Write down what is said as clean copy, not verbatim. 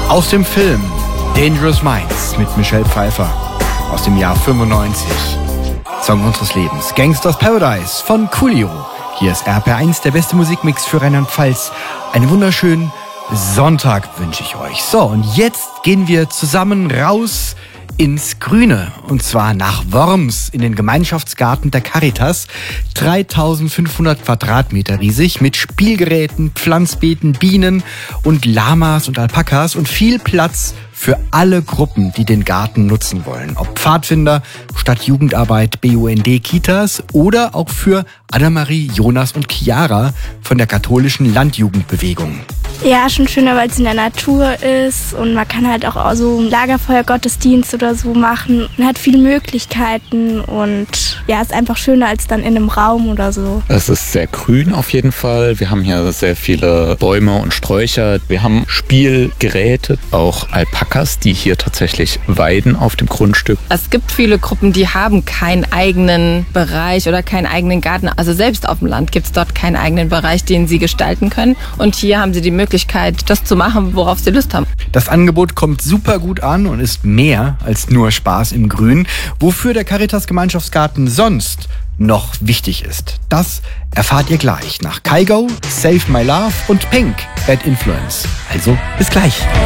Aus dem Film Dangerous Minds mit Michelle Pfeiffer aus dem Jahr 95. Song unseres Lebens. Gangsters Paradise von Coolio. Hier ist RPR1, der beste Musikmix für Rheinland-Pfalz. Einen wunderschönen Sonntag wünsche ich euch. So, und jetzt gehen wir zusammen raus ins Grüne. Und zwar nach Worms in den Gemeinschaftsgarten der Caritas. 3500 Quadratmeter riesig mit Spielgeräten, Pflanzbeeten, Bienen und Lamas und Alpakas und viel Platz für alle Gruppen, die den Garten nutzen wollen. Ob Pfadfinder, Stadtjugendarbeit, BUND, Kitas oder auch für Annemarie, Jonas und Chiara von der katholischen Landjugendbewegung. Ja, schon schöner, weil es in der Natur ist und man kann halt auch so einen Lagerfeuergottesdienst oder so machen. Man hat viele Möglichkeiten und ja, ist einfach schöner als dann in einem Raum oder so. Es ist sehr grün auf jeden Fall. Wir haben hier sehr viele Bäume und Sträucher. Wir haben Spielgeräte, auch Alpakas, die hier tatsächlich weiden auf dem Grundstück. Es gibt viele Gruppen, die haben keinen eigenen Bereich oder keinen eigenen Garten. Also selbst auf dem Land gibt es dort keinen eigenen Bereich, den sie gestalten können. Und hier haben sie die Möglichkeit, das zu machen, worauf sie Lust haben. Das Angebot kommt super gut an und ist mehr als nur Spaß im Grün. Wofür der Caritas Gemeinschaftsgarten sonst noch wichtig ist, das erfahrt ihr gleich nach Kygo, Save My Love und Pink, Bad Influence. Also bis gleich.